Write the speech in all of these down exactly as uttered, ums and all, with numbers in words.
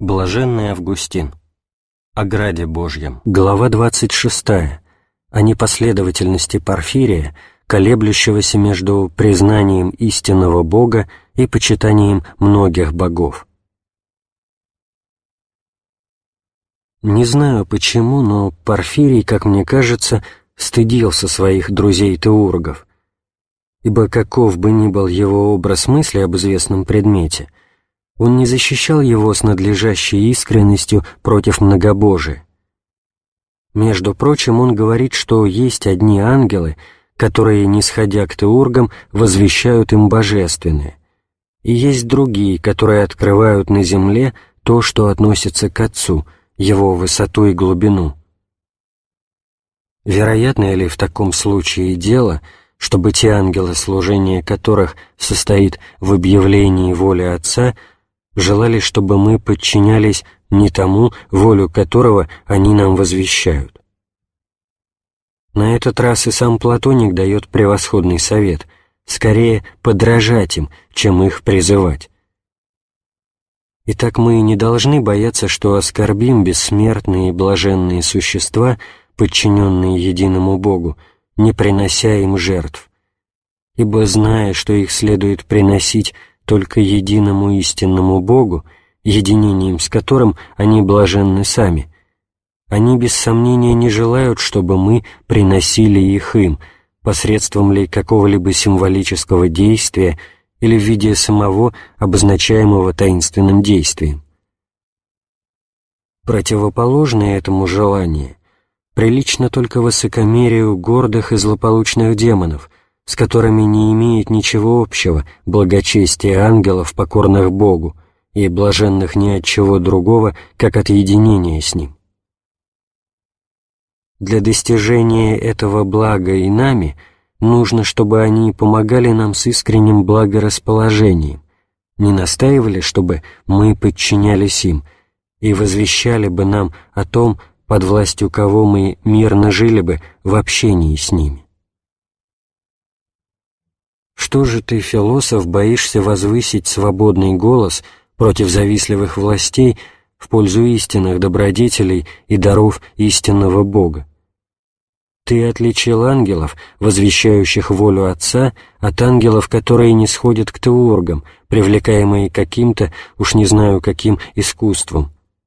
Блаженный Августин. О граде Божьем. Глава двадцать шестая. О непоследовательности Порфирия, колеблющегося между признанием истинного Бога и почитанием многих богов. Не знаю почему, но Порфирий, как мне кажется, стыдился своих друзей-теургов, ибо каков бы ни был его образ мысли об известном предмете, он не защищал его с надлежащей искренностью против многобожия. Между прочим, он говорит, что есть одни ангелы, которые, нисходя к теургам, возвещают им божественное, и есть другие, которые открывают на земле то, что относится к Отцу, его высоту и глубину. Вероятно ли в таком случае дело, чтобы те ангелы, служение которых состоит в объявлении воли Отца, желали, чтобы мы подчинялись не тому, волю которого они нам возвещают? На этот раз и сам Платоник дает превосходный совет — скорее подражать им, чем их призывать. Итак, мы не должны бояться, что оскорбим бессмертные и блаженные существа, подчиненные единому Богу, не принося им жертв, ибо, зная, что их следует приносить только единому истинному Богу, единением с которым они блаженны сами, они без сомнения не желают, чтобы мы приносили их им, посредством ли какого-либо символического действия или в виде самого, обозначаемого таинственным действием. Противоположное этому желание прилично только высокомерию гордых и злополучных демонов, с которыми не имеет ничего общего благочестие ангелов, покорных Богу, и блаженных ни от чего другого, как от единения с Ним. Для достижения этого блага и нами нужно, чтобы они помогали нам с искренним благорасположением, не настаивали, чтобы мы подчинялись им, и возвещали бы нам о том, под властью кого мы мирно жили бы в общении с ними. Что же ты, философ, боишься возвысить свободный голос против завистливых властей в пользу истинных добродетелей и даров истинного Бога? Ты отличил ангелов, возвещающих волю Отца, от ангелов, которые не сходят к теургам, привлекаемые каким-то, уж не знаю каким, искусством.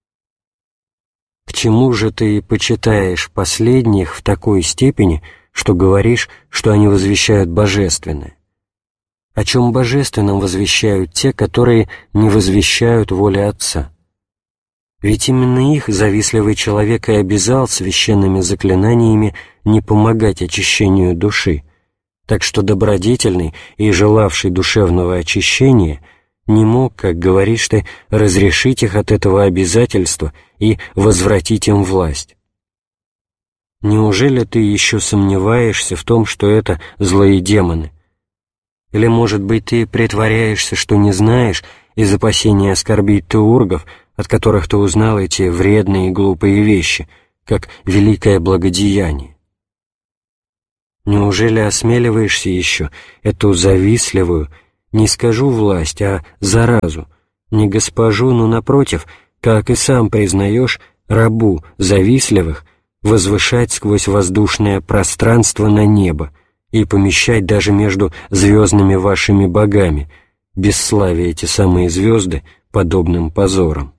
К чему же ты почитаешь последних в такой степени, что говоришь, что они возвещают божественное? О чем божественном возвещают те, которые не возвещают воли Отца? Ведь именно их завистливый человек и обязал священными заклинаниями не помогать очищению души, так что добродетельный и желавший душевного очищения не мог, как говоришь ты, разрешить их от этого обязательства и возвратить им власть. Неужели ты еще сомневаешься в том, что это злые демоны? Или, может быть, ты притворяешься, что не знаешь, из опасения оскорбить теургов, от которых ты узнал эти вредные и глупые вещи, как великое благодеяние? Неужели осмеливаешься еще эту завистливую, не скажу власть, а заразу, не госпожу, но, напротив, как и сам признаешь, рабу завистливых, возвышать сквозь воздушное пространство на небо и помещать даже между звездными вашими богами, бесславя эти самые звезды подобным позором?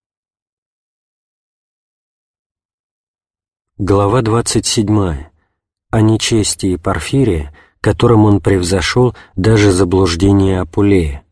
Глава двадцать седьмая. О нечестии Порфирия, которым он превзошел даже заблуждение Апулея.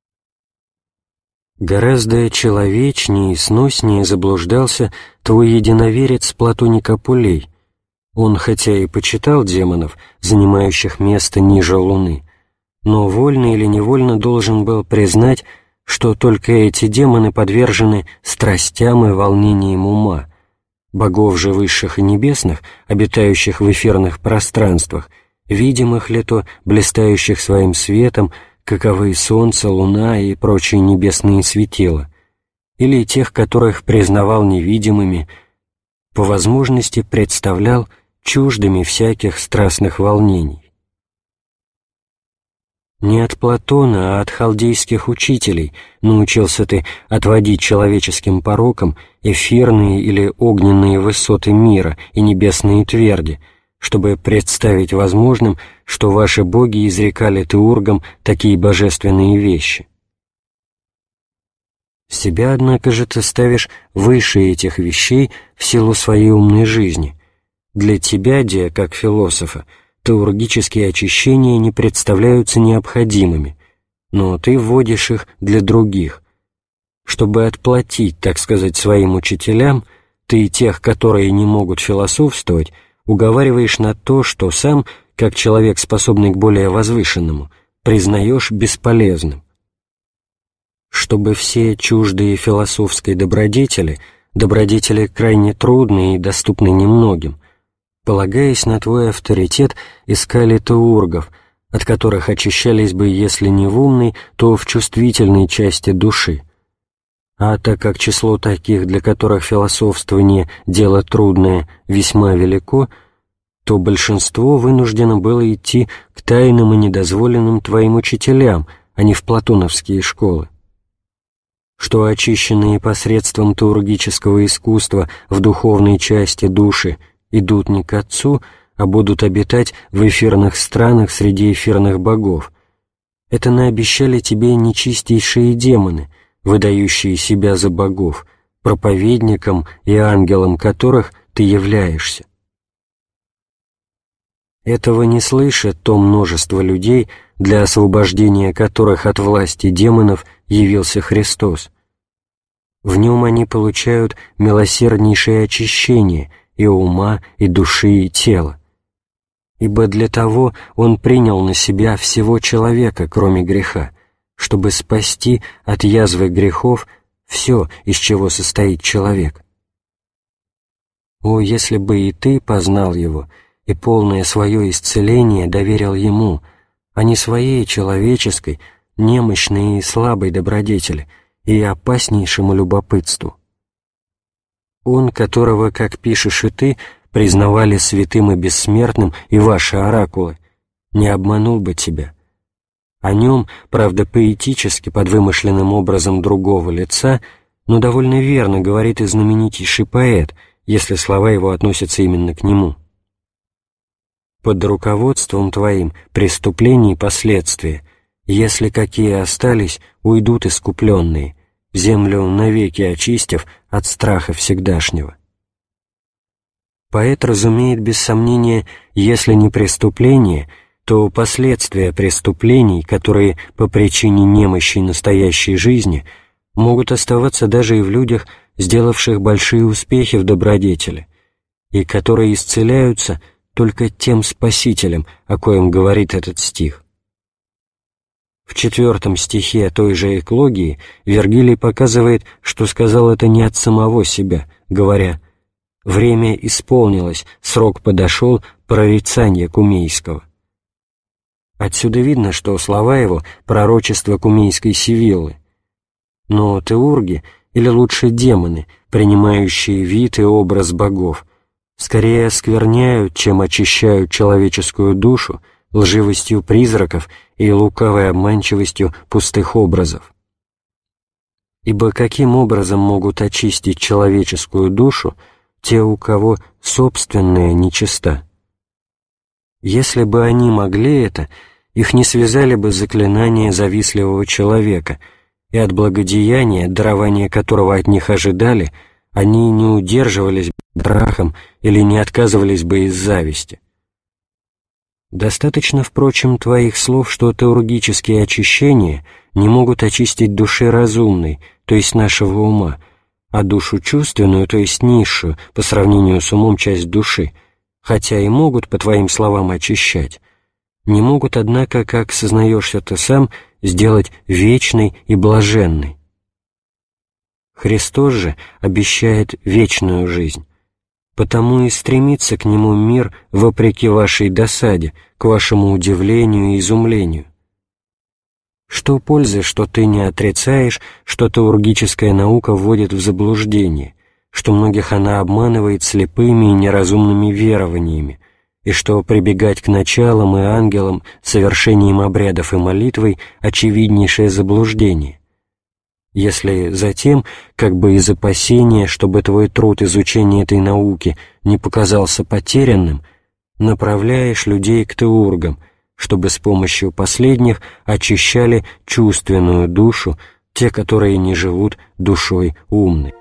Гораздо человечнее и сноснее заблуждался твой единоверец Платоник Апулей. Он, хотя и почитал демонов, занимающих место ниже Луны, но вольно или невольно должен был признать, что только эти демоны подвержены страстям и волнениям ума. Богов же высших и небесных, обитающих в эфирных пространствах, видимых ли то, блистающих своим светом, каковы солнце, луна и прочие небесные светила, или тех, которых признавал невидимыми, по возможности представлял чуждыми всяких страстных волнений. Не от Платона, а от халдейских учителей научился ты отводить человеческим порокам эфирные или огненные высоты мира и небесные тверди, чтобы представить возможным, что ваши боги изрекали теургам такие божественные вещи. Себя, однако же, ты ставишь выше этих вещей в силу своей умной жизни. Для тебя, Диа, как философа, теургические очищения не представляются необходимыми, но ты вводишь их для других. Чтобы отплатить, так сказать, своим учителям, ты тех, которые не могут философствовать, уговариваешь на то, что сам, как человек, способный к более возвышенному, признаешь бесполезным. Чтобы все чуждые философской добродетели, добродетели крайне трудные и доступны немногим, полагаясь на твой авторитет, искали теургов, от которых очищались бы, если не в умной, то в чувствительной части души. А так как число таких, для которых философствование – дело трудное, весьма велико, то большинство вынуждено было идти к тайным и недозволенным твоим учителям, а не в платоновские школы. Что очищенные посредством теургического искусства в духовной части души идут не к Отцу, а будут обитать в эфирных странах среди эфирных богов. Это наобещали тебе нечистейшие демоны, выдающие себя за богов, проповедником и ангелом которых ты являешься. Этого не слышит то множество людей, для освобождения которых от власти демонов явился Христос. В нем они получают милосерднейшее очищение и ума, и души, и тела. Ибо для того Он принял на себя всего человека, кроме греха, чтобы спасти от язвы грехов все, из чего состоит человек. О, если бы и ты познал Его, и полное свое исцеление доверил Ему, а не своей человеческой, немощной и слабой добродетели и опаснейшему любопытству. Он, которого, как пишешь и ты, признавали святым и бессмертным и ваши оракулы, не обманул бы тебя. О нем, правда, поэтически, под вымышленным образом другого лица, но довольно верно говорит и знаменитейший поэт, если слова его относятся именно к нему. Под руководством твоим преступления и последствия, если какие остались, уйдут искупленные, землю навеки очистив от страха всегдашнего. Поэт разумеет без сомнения, если не преступление, то последствия преступлений, которые по причине немощи настоящей жизни могут оставаться даже и в людях, сделавших большие успехи в добродетели, и которые исцеляются только тем Спасителем, о коем говорит этот стих. В четвертом стихе той же «Эклогии» Вергилий показывает, что сказал это не от самого себя, говоря: «Время исполнилось, срок подошел, прорицание Кумейского». Отсюда видно, что слова его — пророчество кумейской Сивиллы. Но теурги, или лучше демоны, принимающие вид и образ богов, скорее оскверняют, чем очищают человеческую душу лживостью призраков и лукавой обманчивостью пустых образов. Ибо каким образом могут очистить человеческую душу те, у кого собственная нечиста? Если бы они могли это, их не связали бы заклинания завистливого человека, и от благодеяния, дарования которого от них ожидали, они не удерживались бы страхом или не отказывались бы из зависти. Достаточно, впрочем, твоих слов, что теургические очищения не могут очистить души разумной, то есть нашего ума, а душу чувственную, то есть низшую, по сравнению с умом часть души, хотя и могут, по твоим словам, очищать, не могут, однако, как сознаешься ты сам, сделать вечной и блаженной. Христос же обещает вечную жизнь, потому и стремится к Нему мир вопреки вашей досаде, к вашему удивлению и изумлению. Что пользы, что ты не отрицаешь, что теургическая наука вводит в заблуждение, что многих она обманывает слепыми и неразумными верованиями, и что прибегать к началам и ангелам совершением обрядов и молитвой – очевиднейшее заблуждение. Если затем, как бы из опасения, чтобы твой труд изучения этой науки не показался потерянным, направляешь людей к теургам, чтобы с помощью последних очищали чувственную душу те, которые не живут душой умной.